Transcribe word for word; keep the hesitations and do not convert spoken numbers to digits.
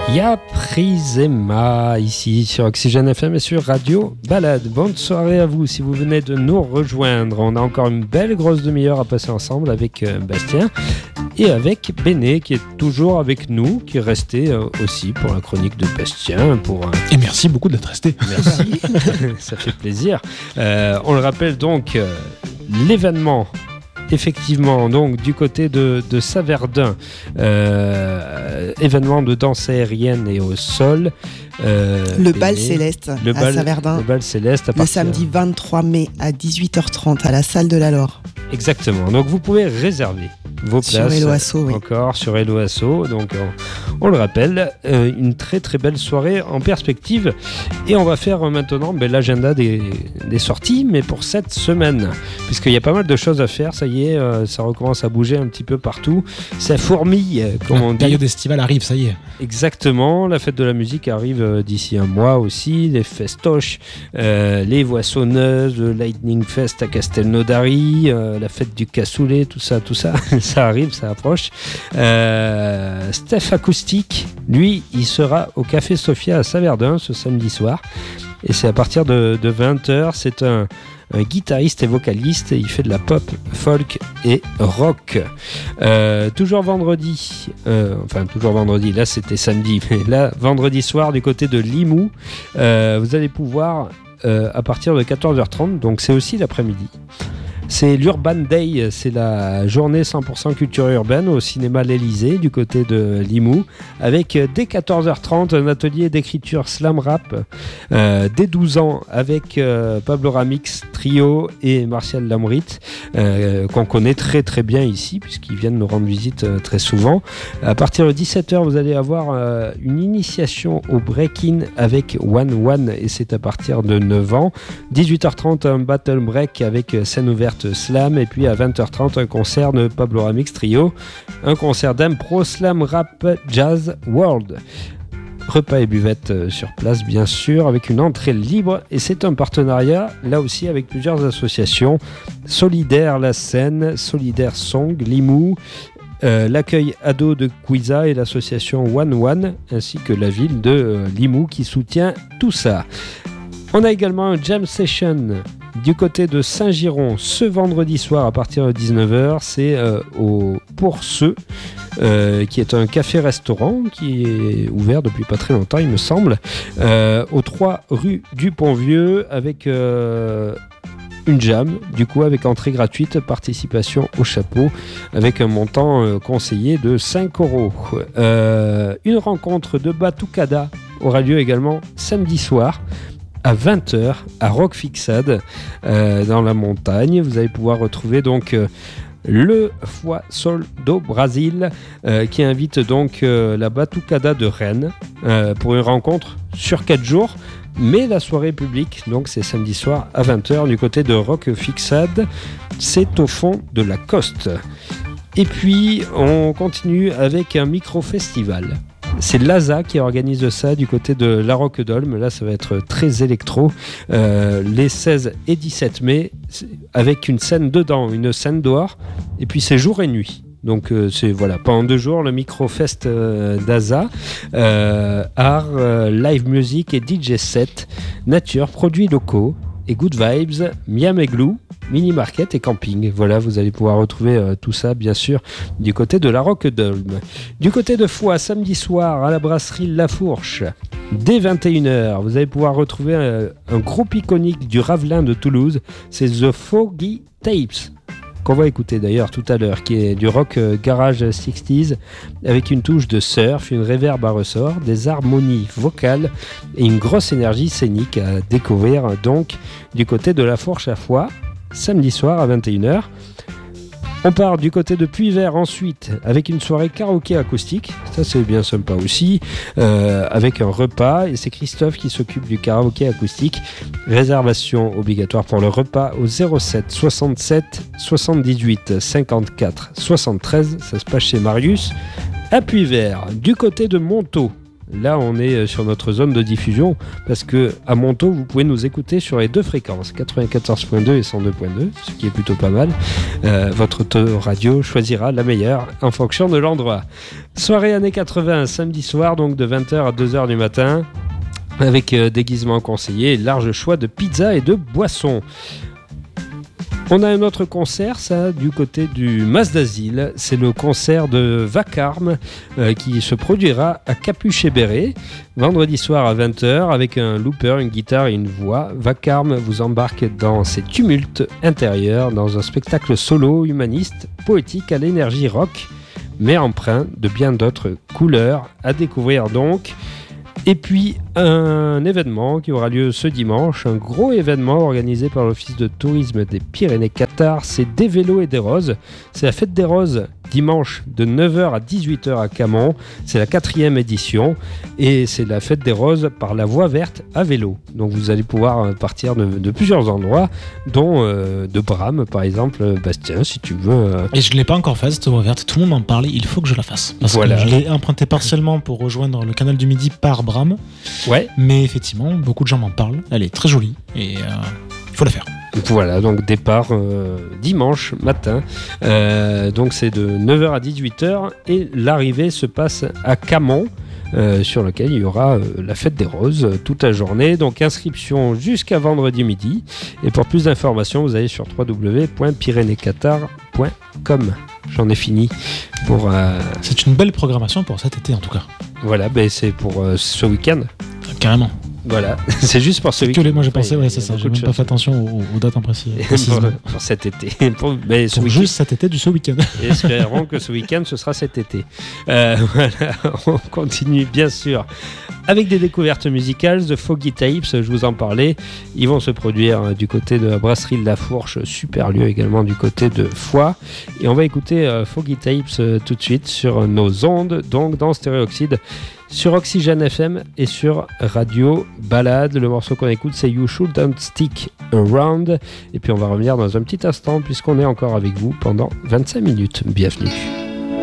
Y'a Prisema ici sur Oxygène F M et sur Radio Balade. Bonne soirée à vous si vous venez de nous rejoindre. On a encore une belle grosse demi-heure à passer ensemble avec euh, Bastien et avec Béné qui est toujours avec nous, qui est resté euh, aussi pour la chronique de Bastien. Pour, euh... Et merci beaucoup d'être resté. Merci, ça fait plaisir. Euh, on le rappelle donc, euh, l'événement. Effectivement, donc du côté de, de Saverdun, euh, événement de danse aérienne et au sol. Euh, le bal Béné, céleste le à bal, Saverdun. Le bal céleste à le samedi vingt-trois mai à dix-huit heures trente à la salle de la Laure. Exactement. Donc vous pouvez réserver vos sur places Hello Asso, oui. encore sur Hello Asso. Donc on, on le rappelle, euh, une très très belle soirée en perspective. Et on va faire maintenant ben, l'agenda des, des sorties, mais pour cette semaine, puisqu'il y a pas mal de choses à faire. Ça y est, euh, ça recommence à bouger un petit peu partout. Ça fourmille, comme on dit. La période estivale arrive, ça y est. Exactement. La fête de la musique arrive euh, d'ici un mois aussi. Les festoches, euh, les Voissonneuses, le Lightning Fest à Castelnaudary, euh, la fête du cassoulet, tout ça, tout ça. Ça arrive, ça approche. Euh, Steph Acoustique, lui, il sera au Café Sophia à Saverdun ce samedi soir. Et c'est à partir de, de vingt heures. C'est un, un guitariste et vocaliste. Et il fait de la pop, folk et rock. Euh, toujours vendredi. Euh, enfin, toujours vendredi. Là, c'était samedi. Mais là, vendredi soir, du côté de Limoux, euh, vous allez pouvoir, euh, à partir de quatorze heures trente, donc c'est aussi l'après-midi. C'est l'Urban Day, c'est la journée cent pour cent culture urbaine au cinéma L'Élysée du côté de Limoux, avec dès quatorze heures trente un atelier d'écriture slam rap, euh, dès douze ans avec euh, Pablo Ramix Trio et Martial Lamrit, euh, qu'on connaît très très bien ici puisqu'ils viennent nous rendre visite euh, très souvent. À partir de dix-sept heures, vous allez avoir euh, une initiation au break-in avec One One et c'est à partir de neuf ans. dix-huit heures trente, un battle break avec scène ouverte slam et puis à vingt heures trente un concert de Pablo Ramix Trio, un concert d'impro slam rap jazz world. Repas et buvette sur place bien sûr avec une entrée libre et c'est un partenariat là aussi avec plusieurs associations, Solidaire La Seine, Solidaire Song, Limoux, Euh, l'accueil ado de Quiza et l'association One One ainsi que la ville de euh, Limoux qui soutient tout ça. On a également un jam session du côté de Saint-Giron ce vendredi soir à partir de dix-neuf heures. C'est euh, au Pour Ceux, euh, qui est un café-restaurant qui est ouvert depuis pas très longtemps, il me semble, euh, aux trois rue du Pont-Vieux avec euh, une jam, du coup avec entrée gratuite, participation au chapeau, avec un montant euh, conseillé de cinq euros. Euh, une rencontre de Batucada aura lieu également samedi soir à vingt heures à Rock Fixad euh, dans la montagne. Vous allez pouvoir retrouver donc euh, le Foi Sol do Brasil euh, qui invite donc euh, la Batucada de Rennes euh, pour une rencontre sur quatre jours. Mais la soirée publique, donc c'est samedi soir à vingt heures du côté de Rock Fixad. C'est au fond de la Coste. Et puis on continue avec un micro-festival. C'est Laza qui organise ça du côté de La Roque-d'Olme. Là, ça va être très électro. Euh, les seize et dix-sept mai, avec une scène dedans, une scène dehors. Et puis, c'est jour et nuit. Donc, euh, c'est voilà, pendant deux jours, le micro-fest euh, d'Aza. Euh, art, euh, live music et D J set. Nature, produits locaux et good vibes. Miam et glue. Mini-market et camping. Voilà, vous allez pouvoir retrouver euh, tout ça, bien sûr, du côté de la Roque-d'Olme. Du côté de Foix, samedi soir, à la brasserie La Fourche, dès vingt et une heures, vous allez pouvoir retrouver euh, un groupe iconique du Ravelin de Toulouse. C'est The Foggy Tapes, qu'on va écouter d'ailleurs tout à l'heure, qui est du rock euh, garage soixante, avec une touche de surf, une reverb à ressort, des harmonies vocales et une grosse énergie scénique à découvrir donc du côté de La Fourche à Foix. Samedi soir à vingt et une heures. On part du côté de Puy-Vert ensuite avec une soirée karaoké acoustique. Ça, c'est bien sympa aussi. Euh, avec un repas. Et c'est Christophe qui s'occupe du karaoké acoustique. Réservation obligatoire pour le repas au zéro sept soixante-sept soixante-dix-huit cinquante-quatre soixante-treize. Ça se passe chez Marius. À Puy-Vert, du côté de Montaut. là on est sur notre zone de diffusion, parce que à Montaut, vous pouvez nous écouter sur les deux fréquences, quatre-vingt-quatorze point deux et cent deux point deux, ce qui est plutôt pas mal. Euh, votre radio choisira la meilleure en fonction de l'endroit. Soirée années quatre-vingts, samedi soir, donc de vingt heures à deux heures du matin, avec euh, déguisement conseillé et large choix de pizza et de boissons. On a un autre concert, ça, du côté du Mas d'Asile. C'est le concert de Vacarme euh, qui se produira à Capuche-et-Béré, vendredi soir à vingt heures, avec un looper, une guitare et une voix. Vacarme vous embarque dans ses tumultes intérieurs, dans un spectacle solo, humaniste, poétique à l'énergie rock, mais empreint de bien d'autres couleurs. À découvrir donc. Et puis un événement qui aura lieu ce dimanche, un gros événement organisé par l'Office de tourisme des Pyrénées-Cathare, c'est Des vélos et des roses. C'est la fête des roses dimanche de neuf heures à dix-huit heures à Camon, c'est la quatrième édition et c'est la fête des roses par la voie verte à vélo. Donc vous allez pouvoir partir de, de plusieurs endroits, dont euh, de Bram par exemple, Bastien si tu veux. Euh... Et je ne l'ai pas encore fait cette voie verte, tout le monde m'en parlait, il faut que je la fasse. Parce voilà. que je l'ai emprunté partiellement pour rejoindre le canal du Midi par Bram. Ouais. Mais effectivement, beaucoup de gens m'en parlent, elle est très jolie et il euh, faut la faire. Voilà, donc départ euh, dimanche matin, euh, donc c'est de neuf heures à dix-huit heures et l'arrivée se passe à Camon, euh, sur lequel il y aura euh, la fête des roses euh, toute la journée, donc inscription jusqu'à vendredi midi, et pour plus d'informations vous allez sur w w w point pyrénées cathare point com. J'en ai fini pour... Euh... C'est une belle programmation pour cet été en tout cas. Voilà, ben c'est pour euh, ce week-end. Carrément. Voilà, c'est juste pour ce week-end. Les... Moi j'ai pensé, ouais, c'est ça, j'ai même pas fait attention aux, aux dates précises. pour, pour cet été. Pour, mais ce pour juste cet été du ce week-end. Et espérons que ce week-end ce sera cet été. Euh, voilà, on continue bien sûr avec des découvertes musicales. The Foggy Tapes, je vous en parlais, ils vont se produire du côté de la brasserie de la Fourche, super lieu également du côté de Foix. Et on va écouter euh, Foggy Tapes euh, tout de suite sur nos ondes, donc dans Stéréoxyde, sur Oxygène F M et sur Radio Balade. Le morceau qu'on écoute, c'est You Shouldn't Stick Around. Et puis on va revenir dans un petit instant puisqu'on est encore avec vous pendant vingt-cinq minutes. Bienvenue.